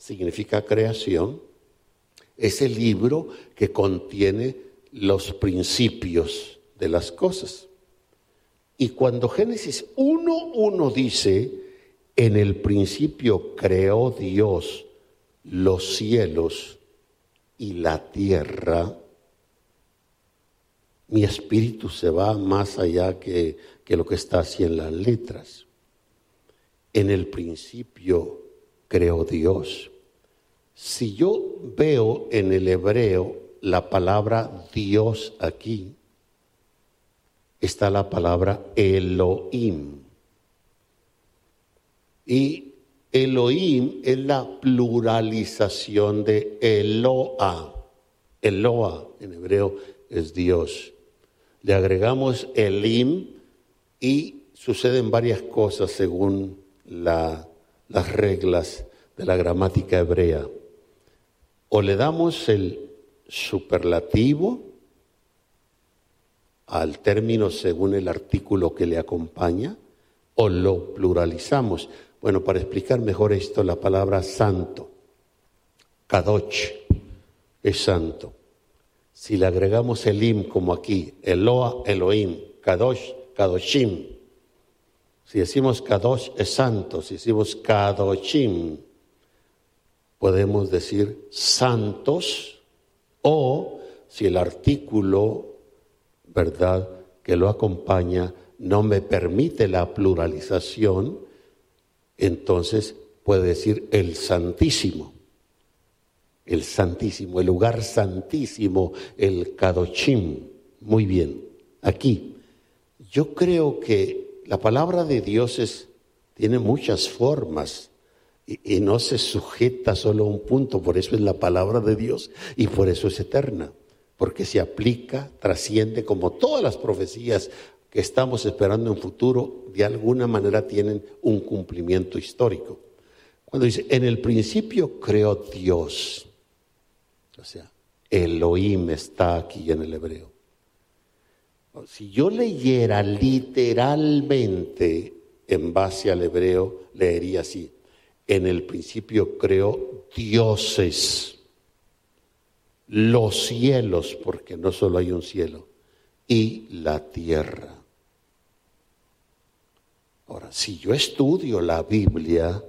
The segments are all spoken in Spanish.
significa creación, es el libro que contiene los principios de las cosas. Y cuando Génesis 1:1 dice, en el principio creó Dios los cielos y la tierra, mi espíritu se va más allá que lo que está así en las letras. En el principio creó Dios. Si yo veo en el hebreo la palabra Dios aquí, está la palabra Elohim. Y Elohim es la pluralización de Eloah. Eloah en hebreo es Dios. Le agregamos Elim y suceden varias cosas según las reglas de la gramática hebrea. O le damos el superlativo al término según el artículo que le acompaña, o lo pluralizamos. Bueno, para explicar mejor esto, la palabra santo, kadosh, es santo. Si le agregamos Elim como aquí, Eloah, Elohim, kadosh, kadoshim. Si decimos kadosh es santo, si decimos kadoshim, podemos decir santos, o si el artículo, ¿verdad?, que lo acompaña no me permite la pluralización, entonces puede decir el Santísimo, el lugar santísimo, el Kadoshim. Muy bien, aquí yo creo que la palabra de Dios tiene muchas formas y no se sujeta solo a un punto, por eso es la palabra de Dios y por eso es eterna, porque se aplica, trasciende, como todas las profecías que estamos esperando en futuro, de alguna manera tienen un cumplimiento histórico. Cuando dice, en el principio creó Dios, o sea, Elohim está aquí en el hebreo. Si yo leyera literalmente en base al hebreo, leería así, en el principio creó dioses, los cielos, porque no solo hay un cielo, y la tierra. Ahora, si yo estudio la Biblia,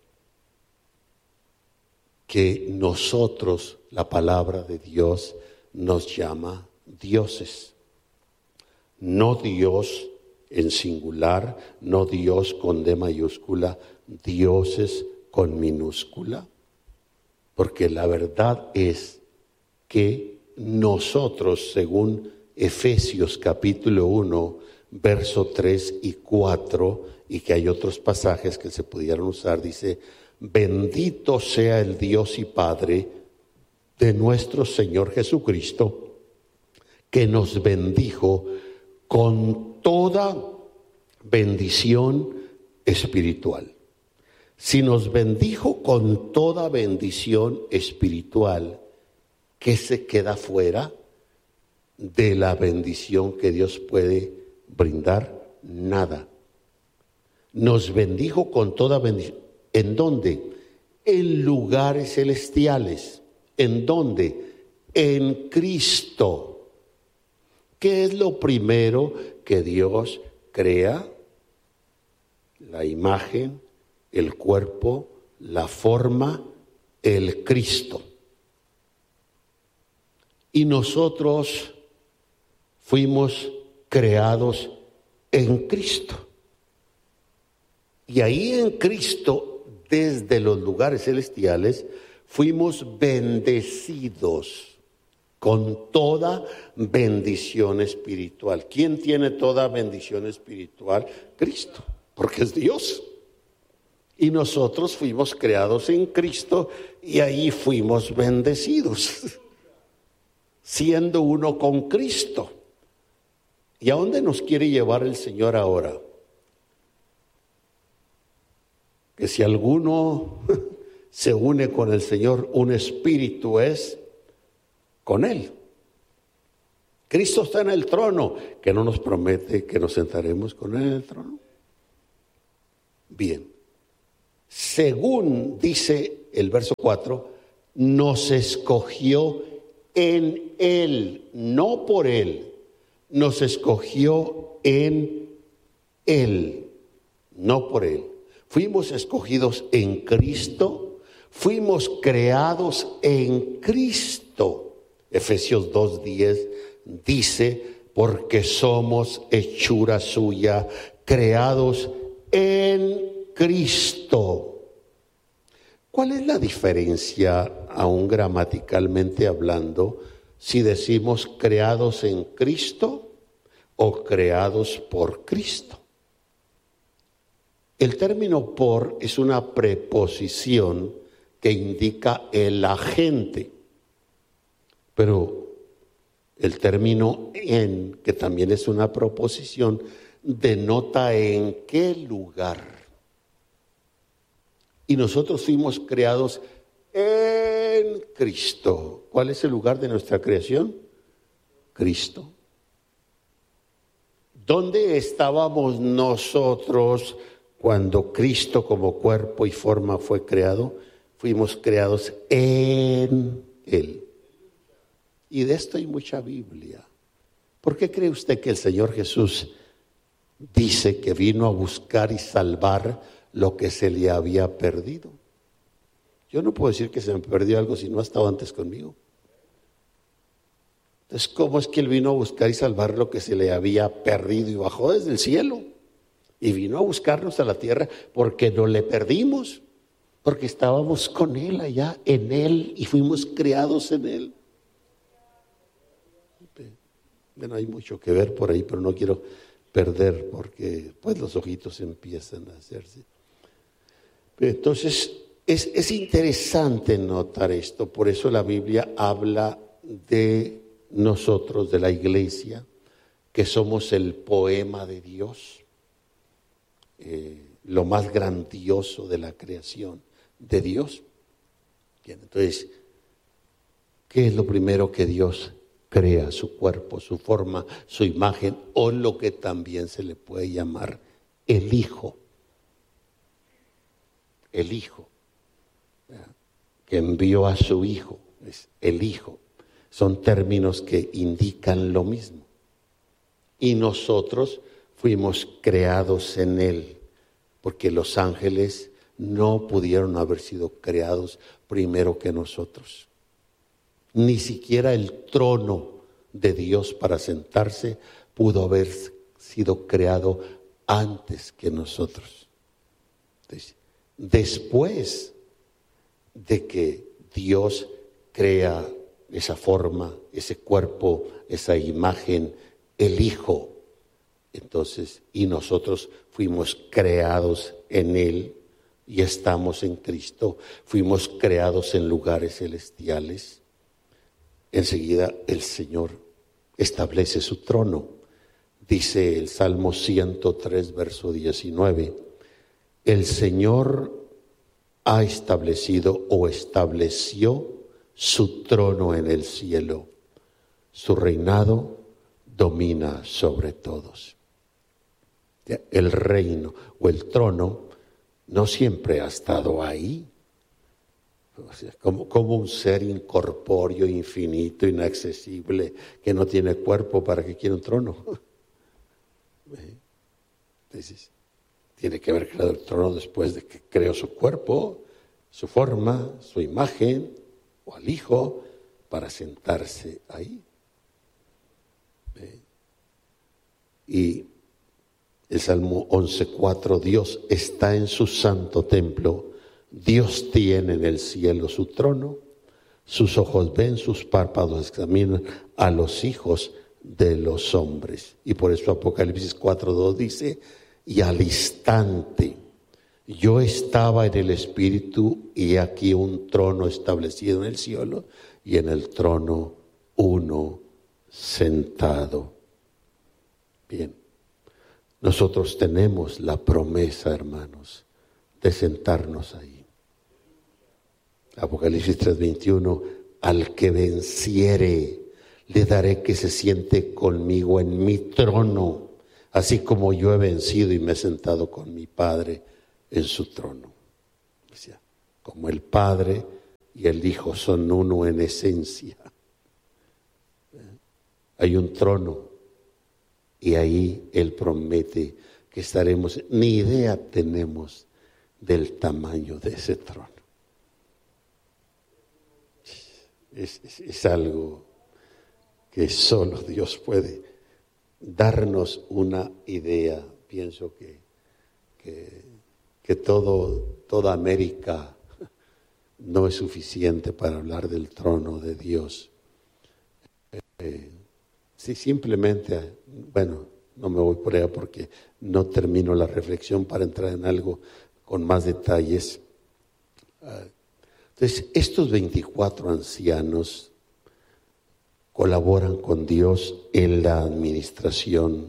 que nosotros, la palabra de Dios, nos llama dioses. No Dios en singular, no Dios con D mayúscula, dioses con minúscula. Porque la verdad es que nosotros, según Efesios capítulo 1, verso 3 y 4, y que hay otros pasajes que se pudieran usar, dice, bendito sea el Dios y Padre de nuestro Señor Jesucristo, que nos bendijo con toda bendición espiritual. Si nos bendijo con toda bendición espiritual, ¿qué se queda fuera de la bendición que Dios puede brindar? Nada. Nos bendijo con toda bendición. ¿En dónde? En lugares celestiales. ¿En dónde? En Cristo. ¿Qué es lo primero que Dios crea? La imagen, el cuerpo, la forma, el Cristo. Y nosotros fuimos creados en Cristo. Y ahí en Cristo, desde los lugares celestiales, fuimos bendecidos con toda bendición espiritual. ¿Quién tiene toda bendición espiritual? Cristo, porque es Dios. Y nosotros fuimos creados en Cristo y ahí fuimos bendecidos, siendo uno con Cristo. ¿Y a dónde nos quiere llevar el Señor ahora? Que si alguno se une con el Señor, un espíritu es con Él. Cristo está en el trono, que no nos promete que nos sentaremos con Él en el trono. Bien, según dice el verso 4, nos escogió en Él, no por Él, nos escogió en Él, no por Él. Fuimos escogidos en Cristo, fuimos creados en Cristo. Efesios 2:10 dice, porque somos hechura suya, creados en Cristo. ¿Cuál es la diferencia, aún gramaticalmente hablando, si decimos creados en Cristo o creados por Cristo? El término por es una preposición que indica el agente, pero el término en, que también es una proposición, denota en qué lugar. Y nosotros fuimos creados en Cristo. ¿Cuál es el lugar de nuestra creación? Cristo. ¿Dónde estábamos nosotros cuando Cristo como cuerpo y forma fue creado? Fuimos creados en Él. Y de esto hay mucha Biblia. ¿Por qué cree usted que el Señor Jesús dice que vino a buscar y salvar lo que se le había perdido? Yo no puedo decir que se me perdió algo si no ha estado antes conmigo. Entonces, ¿cómo es que Él vino a buscar y salvar lo que se le había perdido? Y bajó desde el cielo y vino a buscarnos a la tierra porque no le perdimos, porque estábamos con Él allá, en Él, y fuimos creados en Él. Bueno, hay mucho que ver por ahí, pero no quiero perder porque pues los ojitos empiezan a hacerse. Entonces, es interesante notar esto, por eso la Biblia habla de nosotros, de la iglesia, que somos el poema de Dios, lo más grandioso de la creación de Dios. Bien, entonces, ¿qué es lo primero que Dios crea? Su cuerpo, su forma, su imagen, o lo que también se le puede llamar el Hijo. El Hijo, que envió a su Hijo, es el Hijo. Son términos que indican lo mismo. Y nosotros fuimos creados en Él, porque los ángeles no pudieron haber sido creados primero que nosotros. Ni siquiera el trono de Dios para sentarse pudo haber sido creado antes que nosotros. Entonces, después de que Dios crea esa forma, ese cuerpo, esa imagen, el Hijo, entonces, y nosotros fuimos creados en Él y estamos en Cristo, fuimos creados en lugares celestiales. Enseguida el Señor establece su trono. Dice el Salmo 103, verso 19, el Señor ha establecido o estableció su trono en el cielo. Su reinado domina sobre todos. El reino o el trono no siempre ha estado ahí. O sea, como un ser incorpóreo, infinito, inaccesible, que no tiene cuerpo, ¿para qué quiere un trono? Entonces, tiene que haber creado el trono después de que creó su cuerpo, su forma, su imagen, o al Hijo, para sentarse ahí. Y el Salmo 11:4, Dios está en su santo templo. Dios tiene en el cielo su trono, sus ojos ven, sus párpados examinan a los hijos de los hombres. Y por eso Apocalipsis 4:2 dice, y al instante yo estaba en el Espíritu y aquí un trono establecido en el cielo y en el trono uno sentado. Bien, nosotros tenemos la promesa, hermanos, de sentarnos ahí. Apocalipsis 3:21, al que venciere, le daré que se siente conmigo en mi trono, así como yo he vencido y me he sentado con mi Padre en su trono. O sea, como el Padre y el Hijo son uno en esencia. Hay un trono y ahí Él promete que estaremos, ni idea tenemos del tamaño de ese trono. Es algo que solo Dios puede darnos una idea. Pienso que toda América no es suficiente para hablar del trono de Dios. Si simplemente, bueno, no me voy por allá porque no termino la reflexión para entrar en algo con más detalles. Entonces, estos 24 ancianos colaboran con Dios en la administración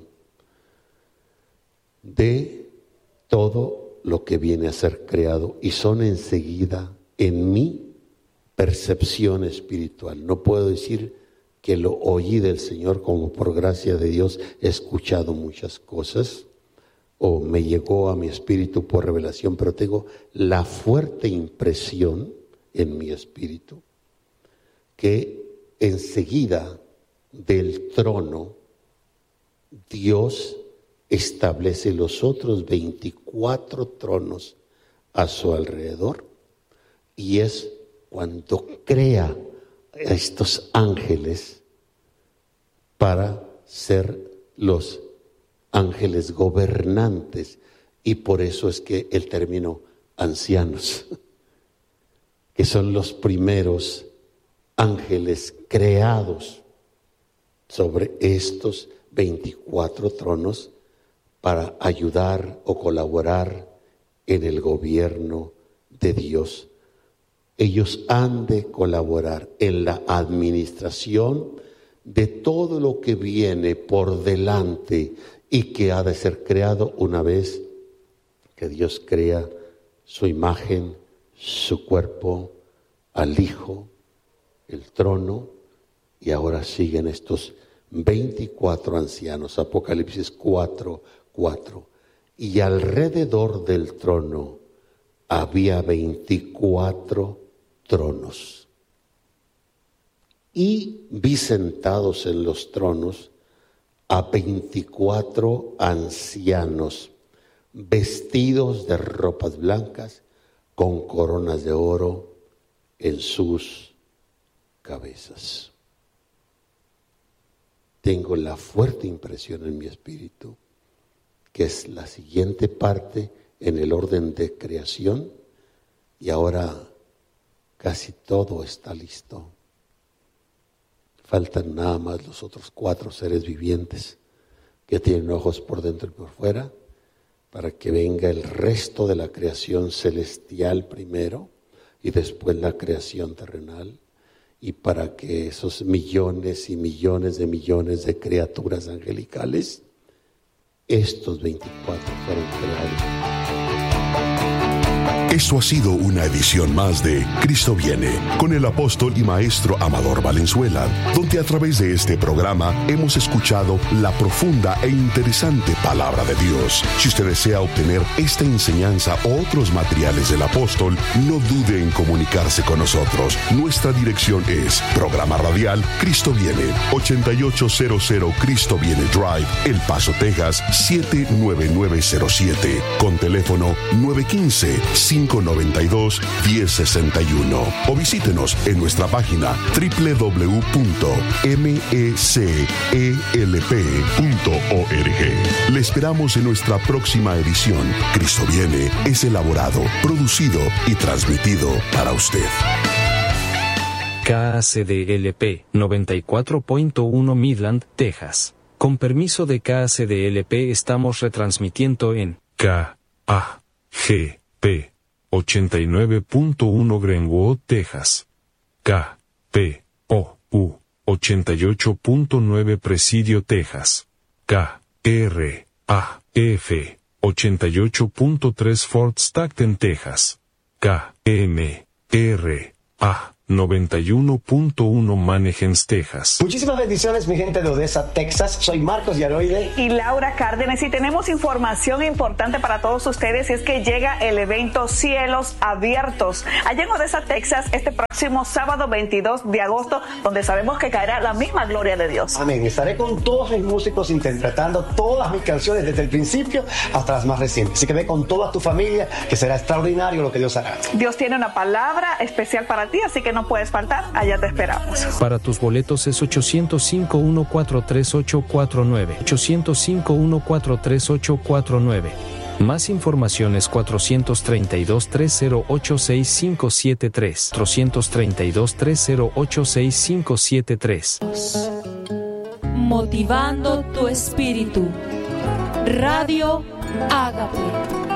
de todo lo que viene a ser creado y son enseguida en mi percepción espiritual. No puedo decir que lo oí del Señor, como por gracia de Dios he escuchado muchas cosas o me llegó a mi espíritu por revelación, pero tengo la fuerte impresión en mi espíritu que enseguida del trono Dios establece los otros 24 tronos a su alrededor, y es cuando crea a estos ángeles para ser los ángeles gobernantes, y por eso es que el término ancianos, que son los primeros ángeles creados sobre estos 24 tronos para ayudar o colaborar en el gobierno de Dios. Ellos han de colaborar en la administración de todo lo que viene por delante y que ha de ser creado una vez que Dios crea su imagen, su cuerpo, al Hijo, el trono, y ahora siguen estos 24 ancianos. Apocalipsis 4:4. Y alrededor del trono había 24 tronos. Y vi sentados en los tronos a 24 ancianos, vestidos de ropas blancas, con coronas de oro en sus cabezas. Tengo la fuerte impresión en mi espíritu que es la siguiente parte en el orden de creación, y ahora casi todo está listo. Faltan nada más los otros 4 seres vivientes que tienen ojos por dentro y por fuera, para que venga el resto de la creación celestial primero y después la creación terrenal, y para que esos millones y millones de criaturas angelicales, estos 24 fueron creados. Esto ha sido una edición más de Cristo Viene, con el apóstol y maestro Amador Valenzuela, donde a través de este programa hemos escuchado la profunda e interesante palabra de Dios. Si usted desea obtener esta enseñanza o otros materiales del apóstol, no dude en comunicarse con nosotros. Nuestra dirección es Programa Radial Cristo Viene, 8800 Cristo Viene Drive, El Paso, Texas, 79907, con teléfono 915-592-1061, o visítenos en nuestra página www.mecelp.org. Le esperamos en nuestra próxima edición. Cristo Viene es elaborado, producido y transmitido para usted. KACDLP 94.1 Midland, Texas. Con permiso de KACDLP estamos retransmitiendo en KAGP 89.1 Greenwood, Texas. KPOU 88.9 Presidio, Texas. KRAF 88.3 Fort Stockton, Texas. KMRA 91.1 Mannehens, Texas. Muchísimas bendiciones, mi gente de Odessa, Texas. Soy Marcos Yaroide y Laura Cárdenas, y tenemos información importante para todos ustedes, y es que llega el evento Cielos Abiertos allá en Odessa, Texas, este próximo sábado 22 de agosto, donde sabemos que caerá la misma gloria de Dios. Amén. Estaré con todos mis músicos interpretando todas mis canciones desde el principio hasta las más recientes. Así que ve con toda tu familia, que será extraordinario lo que Dios hará. Dios tiene una palabra especial para ti, así que no puedes faltar, allá te esperamos. Para tus boletos es 805-143-849. 805-143-849. Más información es 432-308-6573. 432-308-6573. Motivando tu espíritu. Radio Ágape.